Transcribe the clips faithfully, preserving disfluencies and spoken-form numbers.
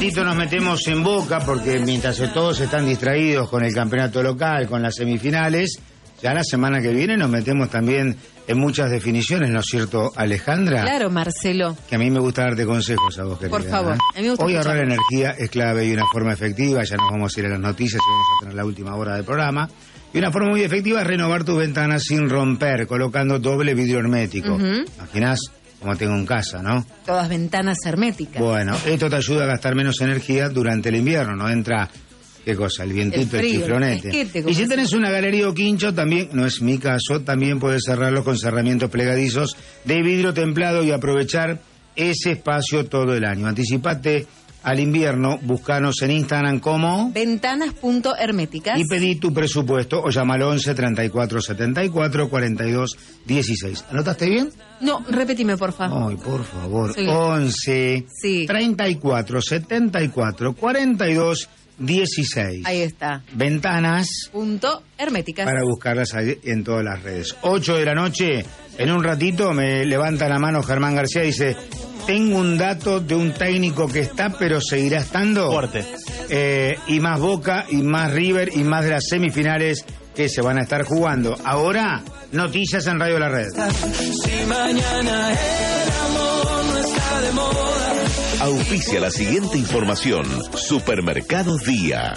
ratito nos metemos en Boca, porque mientras todos están distraídos con el campeonato local, con las semifinales, ya la semana que viene nos metemos también en muchas definiciones, ¿no es cierto, Alejandra? Claro, Marcelo. Que a mí me gusta darte consejos a vos, querida. Por favor. ¿eh? A mí me gusta Hoy escuchar. ahorrar energía es clave y una forma efectiva. Ya nos vamos a ir a las noticias y vamos a tener la última hora del programa. Y una forma muy efectiva es renovar tus ventanas sin romper, colocando doble vidrio hermético. Uh-huh. Imaginás como tengo en casa, ¿no? Todas ventanas herméticas. Bueno, esto te ayuda a gastar menos energía durante el invierno. No entra... ¿Qué cosa? El vientito, el, el chiflonete. pesquete, Y si se... tenés una galería o quincho, también, no es mi caso, también puedes cerrarlo con cerramientos plegadizos de vidrio templado y aprovechar ese espacio todo el año. Anticipate al invierno, búscanos en Instagram como... Ventanas.herméticas. Y pedí tu presupuesto o llama al once, treinta y cuatro, setenta y cuatro, cuarenta y dos, dieciséis. ¿Anotaste bien? No, repetime, por favor. Ay, por favor. Sí. once, Sí. treinta y cuatro, setenta y cuatro, cuarenta y dos, dieciséis. Ahí está. Ventanas Punto herméticas. para buscarlas ahí en todas las redes. ocho de la noche, en un ratito me levanta la mano Germán García y dice, tengo un dato de un técnico que está pero seguirá estando. Fuerte. Eh, y más Boca y más River y más de las semifinales que se van a estar jugando. Ahora, noticias en Radio La Red. Si mañana el amor no está de moda. Auspicia la siguiente información. Supermercados Día.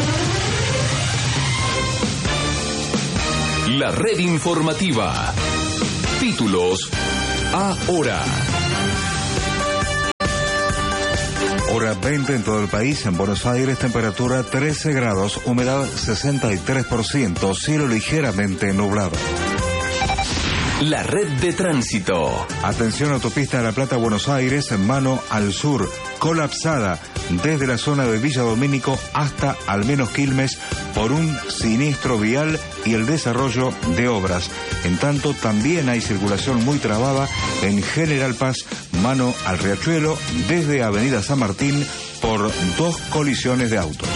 La red informativa. Títulos ahora. Hora veinte en todo el país. En Buenos Aires, temperatura trece grados, humedad sesenta y tres por ciento, cielo ligeramente nublado. La red de tránsito. Atención, autopista de La Plata, Buenos Aires, en mano al sur, colapsada desde la zona de Villa Domínico hasta al menos Quilmes por un siniestro vial y el desarrollo de obras. En tanto, también hay circulación muy trabada en General Paz, mano al Riachuelo, desde Avenida San Martín por dos colisiones de autos.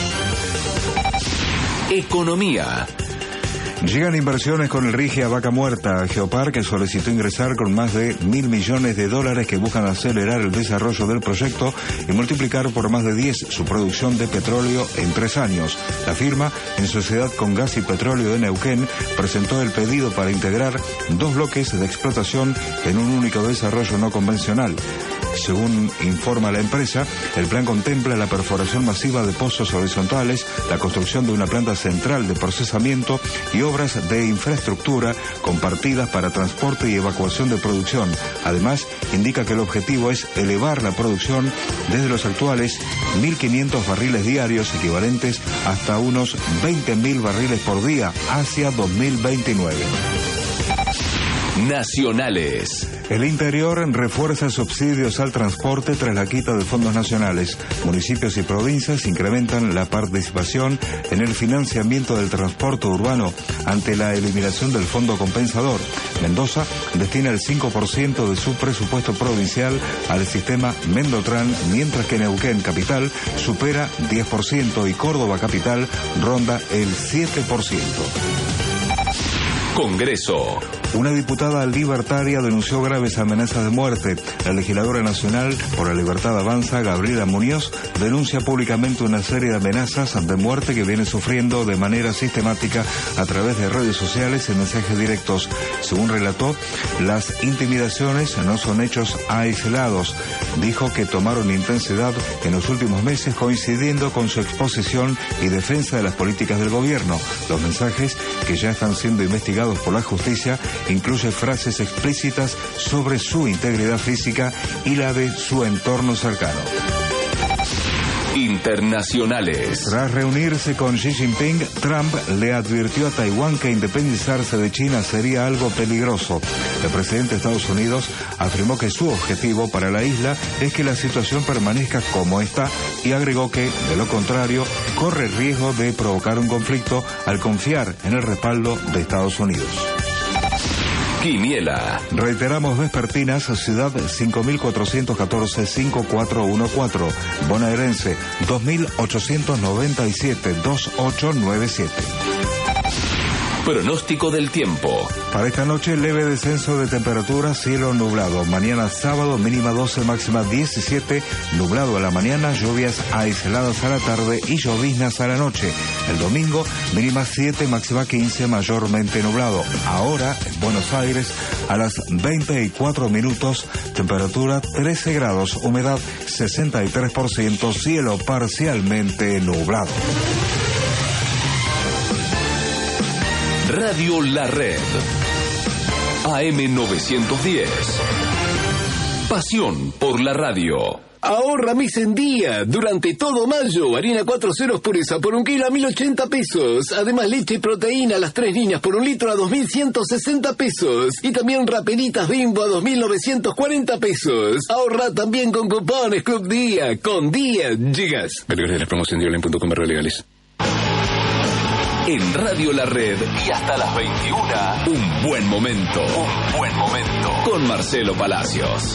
Economía. Llegan inversiones con el RIGI a Vaca Muerta. Geoparque solicitó ingresar con más de mil millones de dólares que buscan acelerar el desarrollo del proyecto y multiplicar por más de diez su producción de petróleo en tres años. La firma, en sociedad con Gas y Petróleo de Neuquén, presentó el pedido para integrar dos bloques de explotación en un único desarrollo no convencional. Según informa la empresa, el plan contempla la perforación masiva de pozos horizontales, la construcción de una planta central de procesamiento y obras de infraestructura compartidas para transporte y evacuación de producción. Además, indica que el objetivo es elevar la producción desde los actuales mil quinientos barriles diarios, equivalentes hasta unos veinte mil barriles por día, hacia dos mil veintinueve. Nacionales. El interior refuerza subsidios al transporte tras la quita de fondos nacionales. Municipios y provincias incrementan la participación en el financiamiento del transporte urbano ante la eliminación del fondo compensador. Mendoza destina el cinco por ciento de su presupuesto provincial al sistema Mendotran, mientras que Neuquén Capital supera diez por ciento y Córdoba Capital ronda el siete por ciento. Congreso. Una diputada libertaria denunció graves amenazas de muerte. La legisladora nacional por la Libertad Avanza, Gabriela Muñoz, denuncia públicamente una serie de amenazas de muerte que viene sufriendo de manera sistemática a través de redes sociales y mensajes directos. Según relató, las intimidaciones no son hechos aislados. Dijo que tomaron intensidad en los últimos meses, coincidiendo con su exposición y defensa de las políticas del gobierno. Los mensajes, que ya están siendo investigados por la justicia, incluye frases explícitas sobre su integridad física y la de su entorno cercano. Internacionales. Tras reunirse con Xi Jinping, Trump le advirtió a Taiwán que independizarse de China sería algo peligroso. El presidente de Estados Unidos afirmó que su objetivo para la isla es que la situación permanezca como está y agregó que, de lo contrario, corre el riesgo de provocar un conflicto al confiar en el respaldo de Estados Unidos. Quiniela. Reiteramos vespertinas, ciudad cinco mil cuatrocientos catorce, cinco cuatro uno cuatro, bonaerense dos mil ochocientos noventa y siete, dos ocho nueve siete. Pronóstico del tiempo. Para esta noche, leve descenso de temperatura, cielo nublado. Mañana sábado, mínima doce, máxima diecisiete, nublado a la mañana, lluvias aisladas a la tarde y lloviznas a la noche. El domingo, mínima siete, máxima quince, mayormente nublado. Ahora, en Buenos Aires, a las veinte y cuatro minutos, temperatura trece grados, humedad sesenta y tres por ciento, cielo parcialmente nublado. Radio La Red. A M novecientos diez. Pasión por la radio. Ahorra mes en día. Durante todo mayo, harina cuatro ceros pureza por un kilo a mil ochenta pesos. Además, leche y proteína a las tres líneas por un litro a dos mil ciento sesenta pesos. Y también raperitas Bimbo a dos mil novecientos cuarenta pesos. Ahorra también con cupones Club Día. Con Día llegas. Versiones de la promoción de online punto com barra legales. En Radio La Red y hasta las veintiuna, un buen momento. Un buen momento. Con Marcelo Palacios.